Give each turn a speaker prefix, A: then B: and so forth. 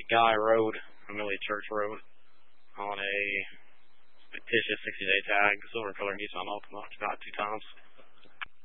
A: Guy Road, Amelia Church Road, on a fictitious 60-day tag, silver color Nissan Altima, got 2 times.